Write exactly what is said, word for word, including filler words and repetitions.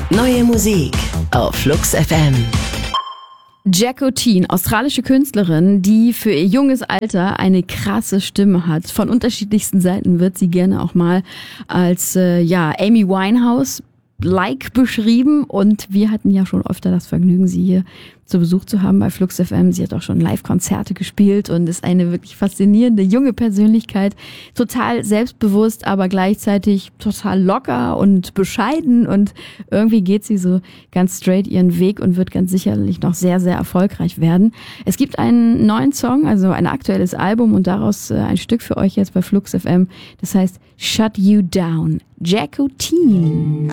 Neue Musik auf Flux F M. Jacqueline, australische Künstlerin, die für ihr junges Alter eine krasse Stimme hat. Von unterschiedlichsten Seiten wird sie gerne auch mal als äh, ja Amy Winehouse like beschrieben und wir hatten ja schon öfter das Vergnügen, sie hier zu Besuch zu haben bei Flux F M. Sie hat auch schon Live-Konzerte gespielt und ist eine wirklich faszinierende junge Persönlichkeit, total selbstbewusst, aber gleichzeitig total locker und bescheiden und irgendwie geht sie so ganz straight ihren Weg und wird ganz sicherlich noch sehr, sehr erfolgreich werden. Es gibt einen neuen Song, also ein aktuelles Album und daraus ein Stück für euch jetzt bei Flux F M, das heißt Shut You Down. Jacqueline.